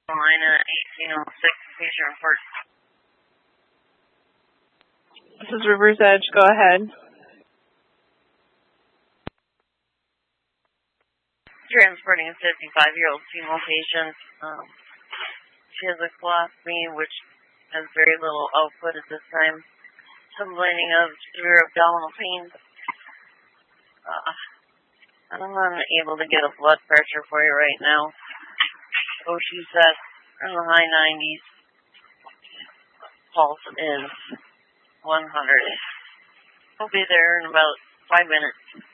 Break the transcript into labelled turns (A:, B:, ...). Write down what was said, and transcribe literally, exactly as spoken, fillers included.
A: Line eighteen oh six, patient report.
B: This is River's Edge. Go ahead.
A: Transporting a fifty-five-year-old female patient. Um, she has a colostomy, which has very little output at this time. Complaining of severe abdominal pain. Uh, I'm unable to get a blood pressure for you right now. Oh, she's at in the high nineties. Pulse is one hundred. We'll be there in about five minutes.